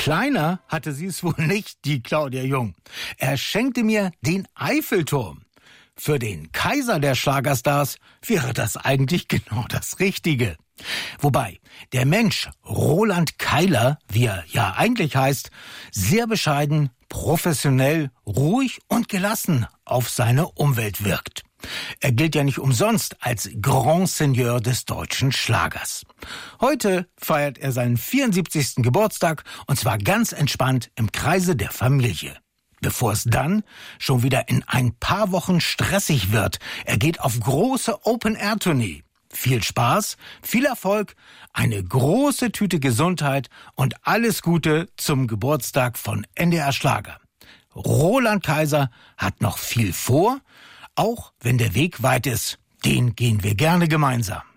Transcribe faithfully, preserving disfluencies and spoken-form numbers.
Kleiner hatte sie es wohl nicht, die Claudia Jung. Er schenkte mir den Eiffelturm. Für den Kaiser der Schlagerstars wäre das eigentlich genau das Richtige. Wobei der Mensch Roland Keiler, wie er ja eigentlich heißt, sehr bescheiden, professionell, ruhig und gelassen auf seine Umwelt wirkt. Er gilt ja nicht umsonst als Grand Seigneur des deutschen Schlagers. Heute feiert er seinen vierundsiebzigsten Geburtstag und zwar ganz entspannt im Kreise der Familie. Bevor es dann schon wieder in ein paar Wochen stressig wird. Er geht auf große Open-Air-Tournee. Viel Spaß, viel Erfolg, eine große Tüte Gesundheit und alles Gute zum Geburtstag von N D R Schlager. Roland Kaiser hat noch viel vor, auch wenn der Weg weit ist. Den gehen wir gerne gemeinsam.